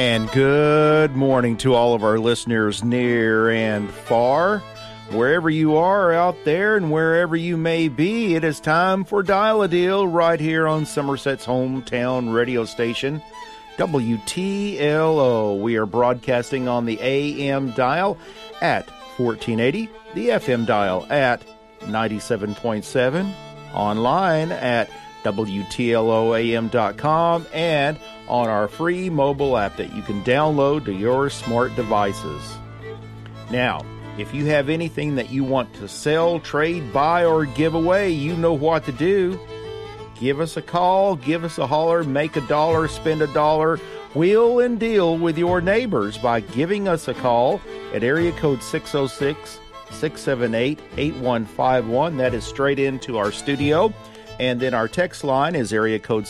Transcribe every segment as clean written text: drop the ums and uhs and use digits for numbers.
And good morning to all of our listeners near and far. Wherever you are out there and wherever you may be, it is time for Dial-A-Deal right here on Somerset's hometown radio station, WTLO. We are broadcasting on the AM dial at 1480, the FM dial at 97.7, online at WTLOAM.com, and on our free mobile app that you can download to your smart devices. Now, if you have anything that you want to sell, trade, buy, or give away, you know what to do. Give us a call, give us a holler, make a dollar, spend a dollar, wheel and deal with your neighbors by giving us a call at area code 606-678-8151. That is straight into our studio. And then our text line is area code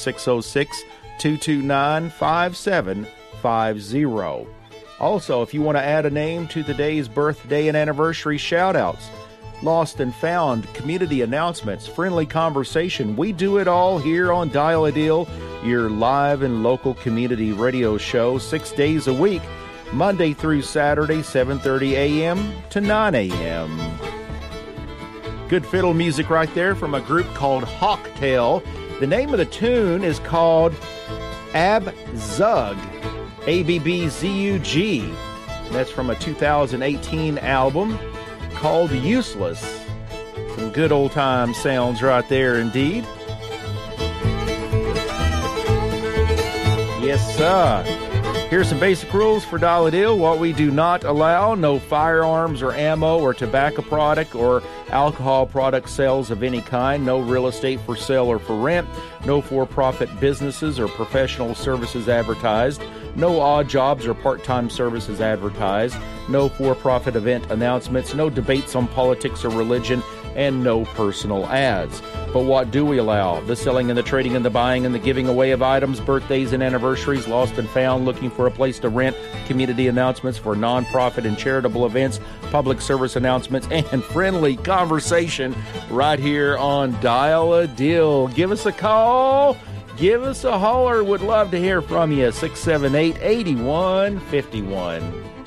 606-229-5750. Also, if you want to add a name to today's birthday and anniversary shout-outs, lost and found, community announcements, friendly conversation, we do it all here on Dial-A-Deal, your live and local community radio show 6 days a week, Monday through Saturday, 7:30 a.m. to 9 a.m. Good fiddle music right there from a group called Hawktail. The name of the tune is called Abzug, A-B-B-Z-U-G. That's from a 2018 album called Useless. Some good old-time sounds right there indeed. Yes, sir. Here's some basic rules for Dial-A-Deal. What we do not allow: no firearms or ammo or tobacco product or alcohol product sales of any kind, no real estate for sale or for rent, no for-profit businesses or professional services advertised, no odd jobs or part-time services advertised, no for-profit event announcements, no debates on politics or religion, and no personal ads. But what do we allow? The selling and the trading and the buying and the giving away of items, birthdays and anniversaries, lost and found, looking for a place to rent, community announcements for nonprofit and charitable events, public service announcements, and friendly conversation right here on Dial-A-Deal. Give us a call. Give us a holler. Would love to hear from you. 678-8151.